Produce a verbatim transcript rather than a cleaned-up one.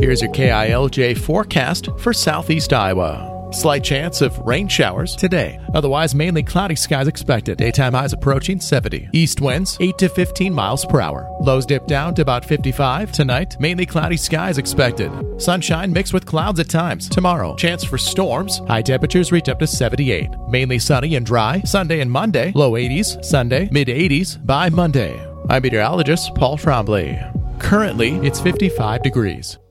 Here's your K I L J forecast for southeast Iowa. Slight chance of rain showers today. Otherwise, mainly cloudy skies expected. Daytime highs approaching seventy. East winds eight to fifteen miles per hour. Lows dip down to about fifty-five. Tonight, mainly cloudy skies expected. Sunshine mixed with clouds at times. Tomorrow, chance for storms. High temperatures reach up to seventy-eight. Mainly sunny and dry. Sunday and Monday, low eighties. Sunday, mid eighties by Monday. I'm meteorologist Paul Trombley. Currently, it's fifty-five degrees.